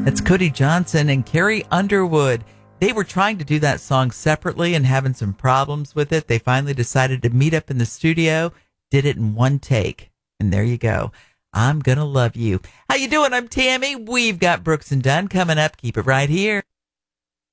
That's Cody Johnson and Carrie Underwood. They were trying to do that song separately and having some problems with it. They finally decided to meet up in the studio, did it in one take. And there you go. I'm Gonna Love You. How you doing? I'm Tammy. We've got Brooks and Dunn coming up. Keep it right here.